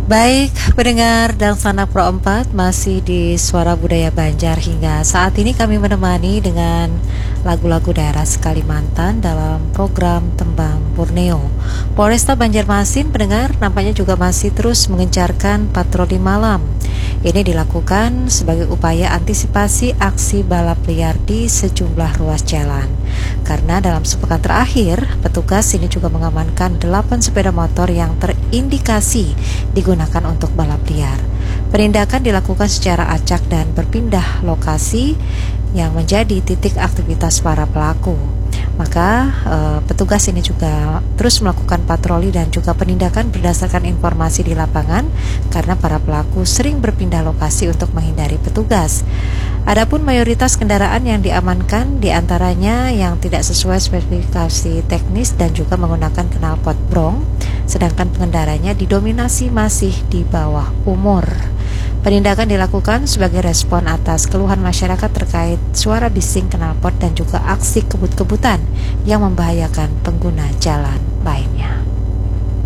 Baik, pendengar dan sanak Pro 4 masih di Suara Budaya Banjar hingga saat ini kami menemani dengan lagu-lagu daerah Kalimantan dalam program Tembang Borneo. Polresta Banjarmasin pendengar nampaknya juga masih terus mengencarkan patroli malam. Ini dilakukan sebagai upaya antisipasi aksi balap liar di sejumlah ruas jalan. Karena dalam sepekan terakhir, petugas ini juga mengamankan 8 sepeda motor yang terindikasi digunakan untuk balap liar. Penindakan dilakukan secara acak dan berpindah lokasi yang menjadi titik aktivitas para pelaku. Maka petugas ini juga terus melakukan patroli dan juga penindakan berdasarkan informasi di lapangan karena para pelaku sering berpindah lokasi untuk menghindari petugas. Adapun mayoritas kendaraan yang diamankan diantaranya yang tidak sesuai spesifikasi teknis dan juga menggunakan knalpot brong, sedangkan pengendaranya didominasi masih di bawah umur. Penindakan dilakukan sebagai respon atas keluhan masyarakat terkait suara bising knalpot dan juga aksi kebut-kebutan yang membahayakan pengguna jalan lainnya.